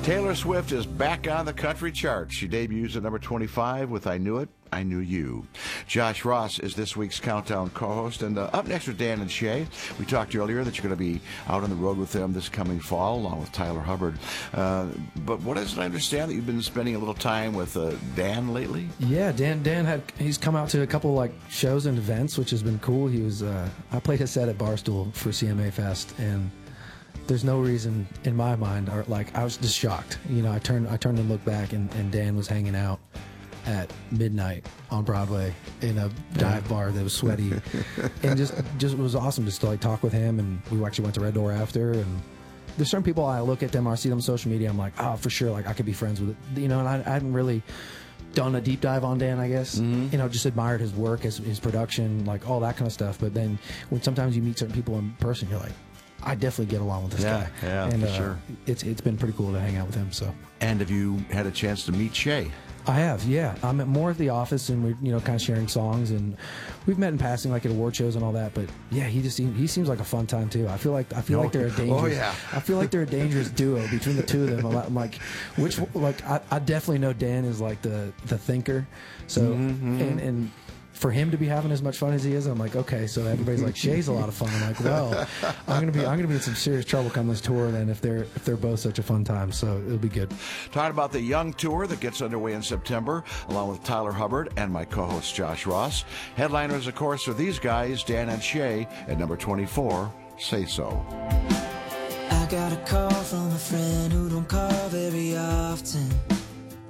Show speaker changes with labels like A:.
A: Taylor Swift is back on the country chart. She debuts at number 25 with I Knew It, I Knew You. Josh Ross is this week's Countdown co-host. And up next with Dan and Shay. We talked earlier that you're going to be out on the road with them this coming fall, along with Tyler Hubbard. But what is it I understand that you've been spending a little time with Dan lately?
B: Yeah, Dan he's come out to a couple like shows and events, which has been cool. He was I played his set at Barstool for CMA Fest, and there's no reason in my mind, or like I was just shocked. You know, I turned and looked back, and Dan was hanging out at midnight on Broadway in a dive bar that was sweaty, and just it was awesome just to like talk with him. And we actually went to Red Door after. And there's certain people I look at them or I see them on social media, I'm like, oh, for sure, like I could be friends with it, you know. And I hadn't really done a deep dive on Dan, I guess. You know, just admired his work, his production, like all that kind of stuff. But then when sometimes you meet certain people in person, you're like, I definitely get along with this guy.
A: Yeah,
B: and
A: for sure.
B: It's been pretty cool to hang out with him. So. And
A: have you had a chance to meet Shay?
B: I have, yeah. I'm more at the office, and we're kind of sharing songs, and we've met in passing, like at award shows and all that. But yeah, he seems like a fun time too. I feel like they're a dangerous. I feel like they're a dangerous duo between the two of them. I'm like, I definitely know Dan is like the thinker. So and for him to be having as much fun as he is, I'm like, okay, so everybody's like, Shay's a lot of fun. I'm like, well, I'm gonna be in some serious trouble come this tour then if they're both such a fun time. So it'll be good.
A: Talking about the Young Tour that gets underway in September, along with Tyler Hubbard and my co-host Josh Ross. Headliners, of course, are these guys, Dan and Shay, at number 24, Say So.
C: I got a call from a friend who don't call very often.